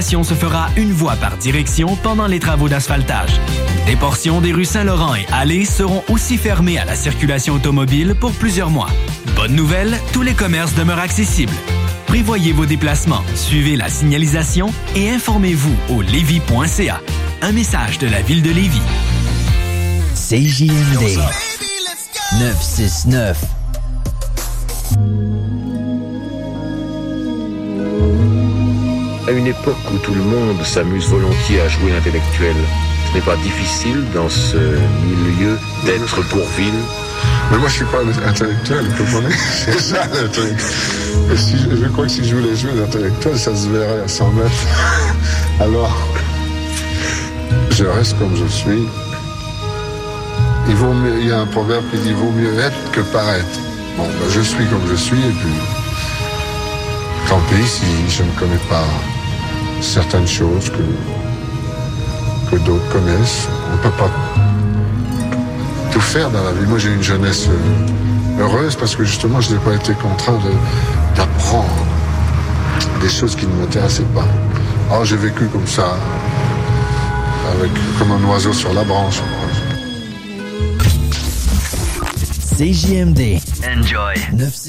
circulation se fera une voie par direction pendant les travaux d'asphaltage. Des portions des rues Saint-Laurent et Allée seront aussi fermées à la circulation automobile pour plusieurs mois. Bonne nouvelle, tous les commerces demeurent accessibles. Prévoyez vos déplacements, suivez la signalisation et informez-vous au levis.ca. Un message de la ville de Lévis. CJMD 969. À une époque où tout le monde s'amuse volontiers à jouer l'intellectuel, ce n'est pas difficile dans ce milieu d'être Bourvil. Mais moi je suis pas intellectuel, vous comprenez? C'est ça l'intellectuel. Et je crois que si je voulais jouer l'intellectuel, ça se verrait à 100 mètres. Alors, je reste comme je suis. Il y a un proverbe qui dit « vaut mieux être que paraître ». Bon, ben, je suis comme je suis, et puis tant pis si je ne connais pas certaines choses que d'autres connaissent. On ne peut pas tout faire dans la vie. Moi, j'ai une jeunesse heureuse parce que justement, je n'ai pas été contraint d'apprendre des choses qui ne m'intéressaient pas. Alors, j'ai vécu comme ça, comme un oiseau sur la branche. CJMD. Enjoy.